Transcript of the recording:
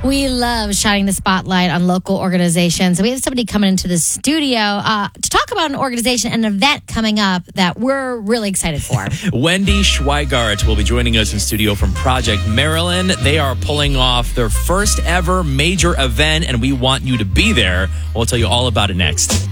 We love shining the spotlight on local organizations. So we have somebody coming into the studio to talk about an organization and an event coming up that we're really excited for. Wendy Schweigart will be joining us in studio from Project Maryland. They are pulling off their first ever major event, and we want you to be there. We'll tell you all about it next.